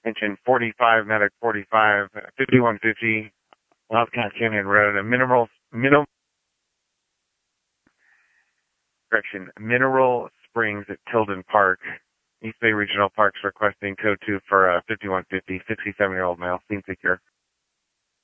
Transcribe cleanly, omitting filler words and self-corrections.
Engine 45, Medic 45, 5150, Wildcat Canyon Road, a Mineral Springs at Tilden Park. East Bay Regional Parks requesting code 2 for 5150, 67-year-old male, seen secure.